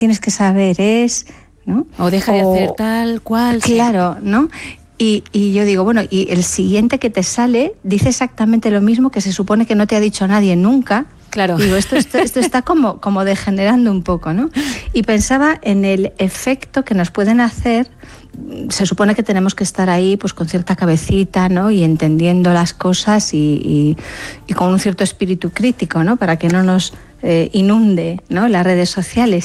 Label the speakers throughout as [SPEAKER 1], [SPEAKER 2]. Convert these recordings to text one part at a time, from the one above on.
[SPEAKER 1] tienes que saber es, ¿no?
[SPEAKER 2] O deja de hacer tal cual.
[SPEAKER 1] Claro, ¿no? Y yo digo, bueno, y el siguiente que te sale dice exactamente lo mismo que se supone que no te ha dicho nadie nunca.
[SPEAKER 2] Claro.
[SPEAKER 1] Digo, esto está como degenerando un poco, ¿no? Y pensaba en el efecto que nos pueden hacer. Se supone que tenemos que estar ahí pues con cierta cabecita, ¿no? Y entendiendo las cosas y con un cierto espíritu crítico, ¿no? Para que no nos inunde, ¿no? Las redes sociales.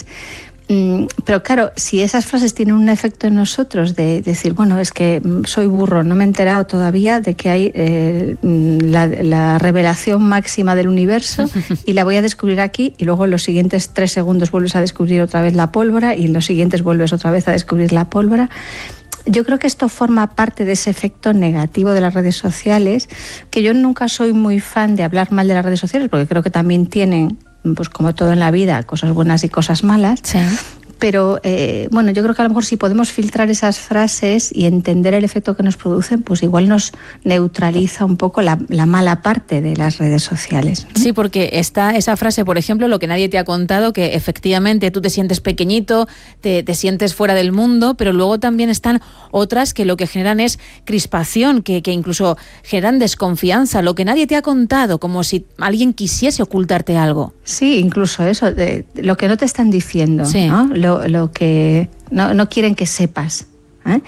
[SPEAKER 1] Pero claro, si esas frases tienen un efecto en nosotros de decir, bueno, es que soy burro, no me he enterado todavía de que hay la revelación máxima del universo y la voy a descubrir aquí, y luego en los siguientes 3 segundos vuelves a descubrir otra vez la pólvora y en los siguientes vuelves otra vez a descubrir la pólvora. Yo creo que esto forma parte de ese efecto negativo de las redes sociales, que yo nunca soy muy fan de hablar mal de las redes sociales, porque creo que también tienen, pues como todo en la vida, cosas buenas y cosas malas.
[SPEAKER 2] Sí.
[SPEAKER 1] Pero bueno, yo creo que a lo mejor si podemos filtrar esas frases y entender el efecto que nos producen, pues igual nos neutraliza un poco la mala parte de las redes sociales, ¿no?
[SPEAKER 2] Sí, porque está esa frase, por ejemplo, lo que nadie te ha contado, que efectivamente tú te sientes pequeñito, te sientes fuera del mundo, pero luego también están otras que lo que generan es crispación, que incluso generan desconfianza, lo que nadie te ha contado, como si alguien quisiese ocultarte algo.
[SPEAKER 1] Sí, incluso eso, lo que no te están diciendo,
[SPEAKER 2] sí,
[SPEAKER 1] ¿no? Lo que no quieren que sepas, ¿eh?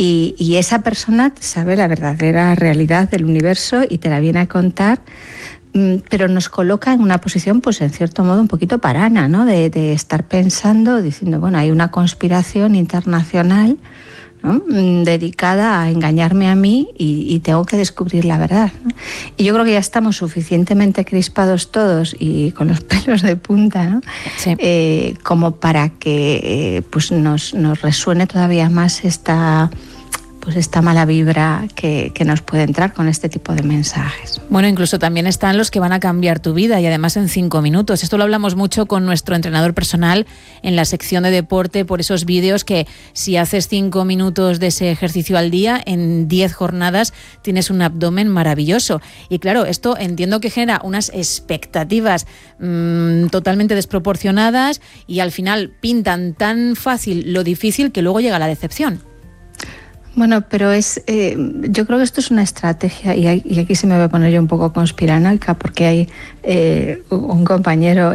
[SPEAKER 1] Y esa persona sabe la verdadera realidad del universo y te la viene a contar, pero nos coloca en una posición, pues en cierto modo, un poquito parana, ¿no? De estar pensando, diciendo, bueno, hay una conspiración internacional, ¿no? Dedicada a engañarme a mí y tengo que descubrir la verdad, ¿no? Y yo creo que ya estamos suficientemente crispados todos y con los pelos de punta, ¿no?
[SPEAKER 2] Sí.
[SPEAKER 1] Como para que pues nos resuene todavía más esta mala vibra que nos puede entrar con este tipo de mensajes.
[SPEAKER 2] Bueno, incluso también están los que van a cambiar tu vida y además en 5 minutos. Esto lo hablamos mucho con nuestro entrenador personal en la sección de deporte, por esos vídeos que si haces 5 minutos de ese ejercicio al día, en 10 jornadas tienes un abdomen maravilloso. Y claro, esto entiendo que genera unas expectativas totalmente desproporcionadas y al final pintan tan fácil lo difícil que luego llega la decepción.
[SPEAKER 1] Bueno, pero yo creo que esto es una estrategia y aquí se me va a poner yo un poco conspiranoica porque hay un compañero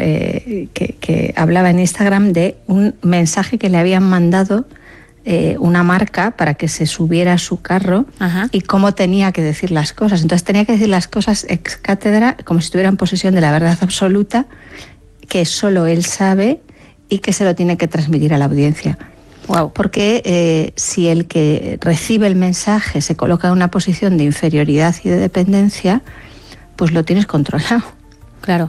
[SPEAKER 1] que hablaba en Instagram de un mensaje que le habían mandado una marca para que se subiera a su carro. Ajá. Y cómo tenía que decir las cosas. Entonces tenía que decir las cosas ex cátedra, como si estuviera en posesión de la verdad absoluta, que solo él sabe y que se lo tiene que transmitir a la audiencia. Wow. Porque si el que recibe el mensaje se coloca en una posición de inferioridad y de dependencia, pues lo tienes controlado.
[SPEAKER 2] Claro.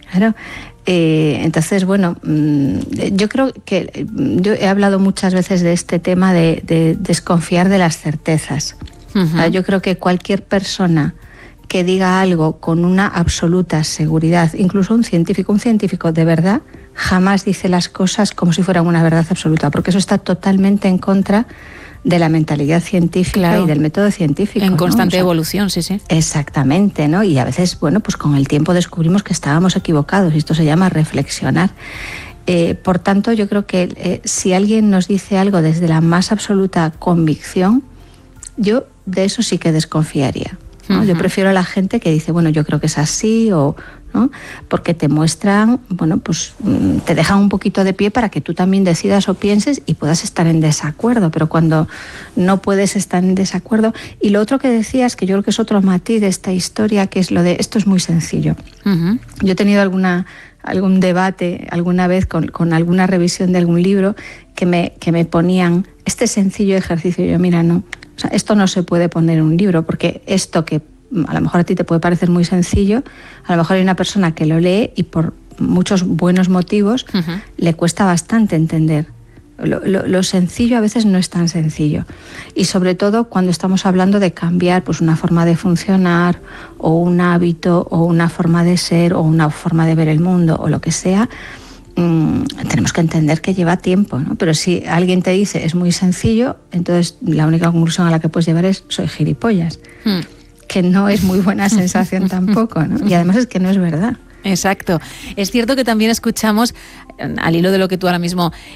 [SPEAKER 1] Entonces, bueno, yo creo que yo he hablado muchas veces de este tema de desconfiar de las certezas. Uh-huh. Yo creo que cualquier persona que diga algo con una absoluta seguridad, incluso un científico de verdad, jamás dice las cosas como si fueran una verdad absoluta, porque eso está totalmente en contra de la mentalidad científica, claro, y del método científico.
[SPEAKER 2] En constante evolución, sí.
[SPEAKER 1] Exactamente, ¿no? Y a veces, bueno, pues con el tiempo descubrimos que estábamos equivocados y esto se llama reflexionar. Por tanto, yo creo que si alguien nos dice algo desde la más absoluta convicción, yo de eso sí que desconfiaría, ¿no? Uh-huh. Yo prefiero a la gente que dice, bueno, yo creo que es así, ¿no? Porque te muestran, bueno, pues te dejan un poquito de pie para que tú también decidas o pienses y puedas estar en desacuerdo, pero cuando no puedes estar en desacuerdo. Y lo otro que decías, que yo creo que es otro matiz de esta historia, que es lo de esto es muy sencillo. Uh-huh. Yo he tenido algún debate alguna vez con alguna revisión de algún libro que me ponían este sencillo ejercicio, y yo, mira, no, o sea, esto no se puede poner en un libro, porque esto que a lo mejor a ti te puede parecer muy sencillo, a lo mejor hay una persona que lo lee y por muchos buenos motivos uh-huh, le cuesta bastante entender. Lo sencillo a veces no es tan sencillo. Y sobre todo cuando estamos hablando de cambiar pues una forma de funcionar o un hábito o una forma de ser o una forma de ver el mundo o lo que sea, tenemos que entender que lleva tiempo, ¿no? Pero si alguien te dice es muy sencillo, entonces la única conclusión a la que puedes llevar es soy gilipollas. Que no es muy buena sensación tampoco, ¿no? Y además es que no es verdad.
[SPEAKER 2] Exacto. Es cierto que también escuchamos, al hilo de lo que tú ahora mismo